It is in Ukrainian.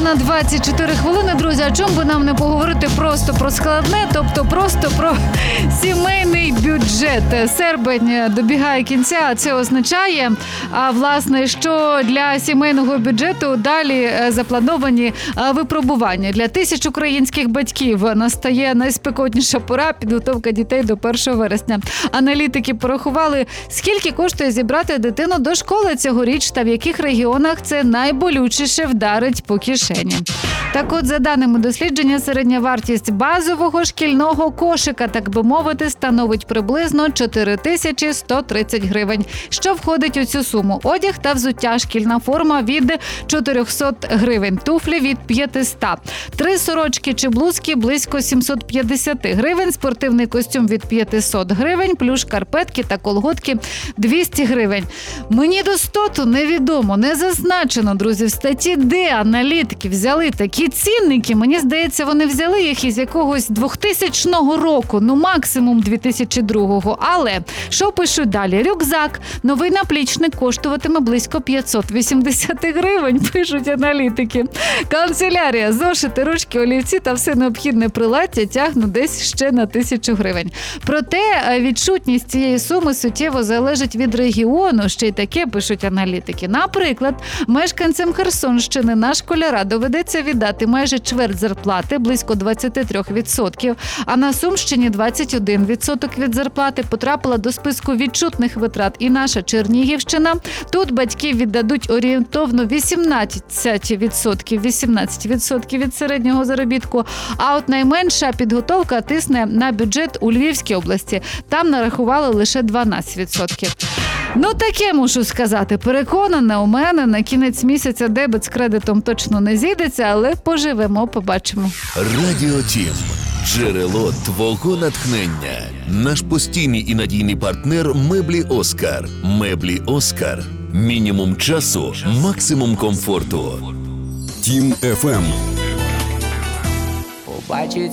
година 24 хвилини, друзі. А чому би нам не поговорити просто про складне, тобто просто про сімейний бюджет. Серпень добігає кінця, а це означає, власне, що для сімейного бюджету далі заплановані випробування. Для тисяч українських батьків настає найспекотніша пора – підготовка дітей до 1 вересня. Аналітики порахували, скільки коштує зібрати дитину до школи цьогоріч та в яких регіонах це найболючіше вдарить по кишені. Так от, за даними дослідження, середня вартість базового шкільного кошика, так би мовити, становить приблизно 4130 гривень. Що входить у цю суму? Одяг та взуття, шкільна форма від 400 гривень, туфлі від 500, 3 сорочки чи блузки близько 750 гривень, спортивний костюм від 500 гривень, плюс шкарпетки та колготки 200 гривень. Мені достоту невідомо, не зазначено, друзі, в статті, де аналітики взяли такі цінники. Мені здається, вони взяли їх із якогось 2000 року, максимум 2002-го. Але, що пишуть далі? Рюкзак, новий наплічник коштуватиме близько 580 гривень, пишуть аналітики. Канцелярія, зошити, ручки, олівці та все необхідне приладдя тягнуть десь ще на 1000 гривень. Проте відчутність цієї суми суттєво залежить від регіону, ще й таке пишуть аналітики. Наприклад, мешканцям Херсонщини на школяра доведеться віддати майже чверть зарплати, близько 23%, а на Сумщині 21% від зарплати. Потрапила до списку відчутних витрат і наша Чернігівщина. Тут батьки віддадуть орієнтовно 18% від середнього заробітку, а от найменша підготовка тисне на бюджет у Львівській області. Там нарахували лише 12%. Таке мушу сказати. Переконана, у мене на кінець місяця дебет з кредитом точно не зійдеться, але поживемо, побачимо. Радіо Тім. Джерело твого натхнення. Наш постійний і надійний партнер «Меблі Оскар». «Меблі Оскар». Мінімум часу, максимум комфорту. Тім FM. Побачить